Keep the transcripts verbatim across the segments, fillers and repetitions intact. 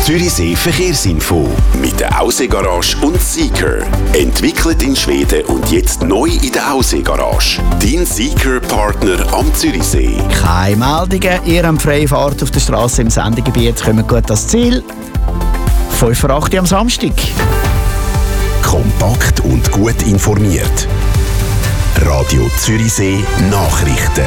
Zürichsee Verkehrsinfo mit der Ausseegarage und Seeker. Entwickelt in Schweden und jetzt neu in der Ausseegarage. Dein Seeker-Partner am Zürichsee. Keine Meldungen, ihr habt freie Fahrt auf der Straße im Sendegebiet, kommt gut ans Ziel. fünf vor acht am Samstag. Kompakt und gut informiert. Radio Zürichsee Nachrichten.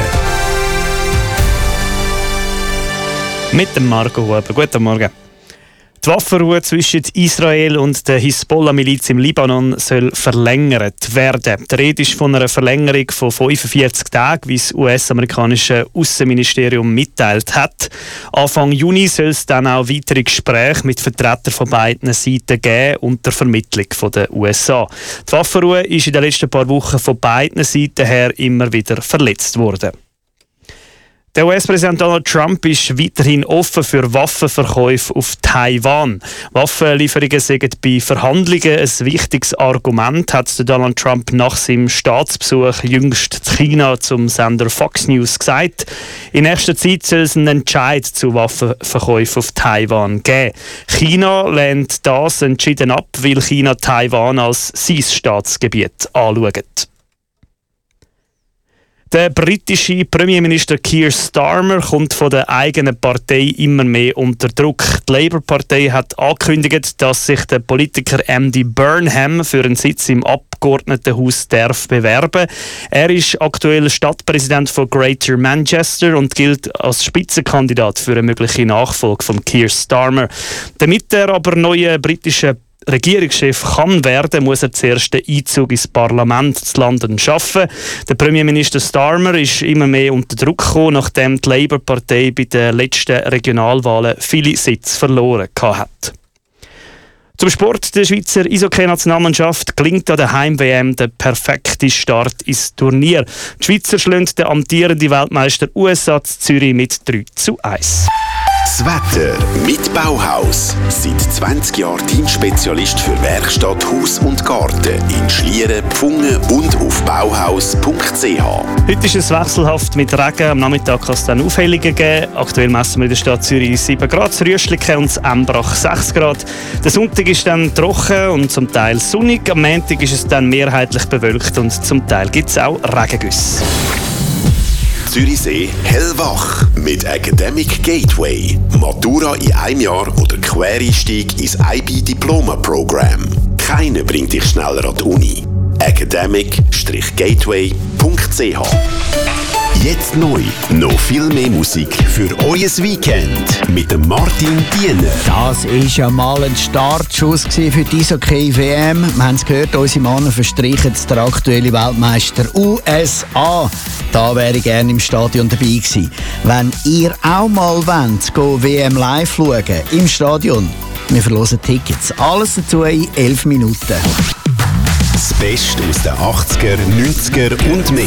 Mit dem Marco Huber. Guten Morgen. Die Waffenruhe zwischen Israel und der Hisbollah-Miliz im Libanon soll verlängert werden. Die Rede ist von einer Verlängerung von fünfundvierzig Tagen, wie das U S-amerikanische Außenministerium mitteilt hat. Anfang Juni soll es dann auch weitere Gespräche mit Vertretern von beiden Seiten geben, unter Vermittlung von der U S A. Die Waffenruhe ist in den letzten paar Wochen von beiden Seiten her immer wieder verletzt worden. Der U S-Präsident Donald Trump ist weiterhin offen für Waffenverkäufe auf Taiwan. Waffenlieferungen sind bei Verhandlungen ein wichtiges Argument, hat Donald Trump nach seinem Staatsbesuch jüngst in China zum Sender Fox News gesagt. In nächster Zeit soll es einen Entscheid zu Waffenverkäufen auf Taiwan geben. China lehnt das entschieden ab, weil China Taiwan als sein Staatsgebiet anschaut. Der britische Premierminister Keir Starmer kommt von der eigenen Partei immer mehr unter Druck. Die Labour-Partei hat angekündigt, dass sich der Politiker Andy Burnham für einen Sitz im Abgeordnetenhaus darf bewerben. Er ist aktuell Stadtpräsident von Greater Manchester und gilt als Spitzenkandidat für eine mögliche Nachfolge von Keir Starmer. Damit er aber neue britische Regierungschef kann werden, muss er zuerst den Einzug ins Parlament zu London schaffen. Der Premierminister Starmer ist immer mehr unter Druck gekommen, nachdem die Labour-Partei bei den letzten Regionalwahlen viele Sitze verloren hat. Zum Sport der Schweizer Eishockey-Nationalmannschaft gelingt an der Heim-W M der perfekte Start ins Turnier. Die Schweizer schlagen den amtierenden Weltmeister U S A zu Zürich mit drei zu eins. Das Wetter mit Bauhaus. Seit zwanzig Jahren Teamspezialist für Werkstatt, Haus und Garten in Schlieren, Pfungen und auf bauhaus punkt c h. Heute ist es wechselhaft mit Regen. Am Nachmittag kann es dann Aufhellungen geben. Aktuell messen wir in der Stadt Zürich sieben Grad, das Rüschliken und das Embrach sechs Grad. Der Sonntag ist dann trocken und zum Teil sonnig. Am Montag ist es dann mehrheitlich bewölkt und zum Teil gibt es auch Regengüsse. Zürichsee hellwach mit Academic Gateway. Matura in einem Jahr oder Quereinstieg ins I B-Diploma-Programm. Keiner bringt dich schneller an die Uni. academic gateway punkt c h. Jetzt neu, noch viel mehr Musik für euer Weekend mit dem Martin Diener. Das war ja mal ein Startschuss für die Eishockey-W M. Wir haben es gehört, unsere Männer verstreichen den aktuellen Weltmeister U S A. Da wäre ich gerne im Stadion dabei gewesen. Wenn ihr auch mal wollt, go W M live schauen, im Stadion, wir verlosen Tickets. Alles dazu in elf Minuten. Das Beste aus den achtziger, neunziger und mehr.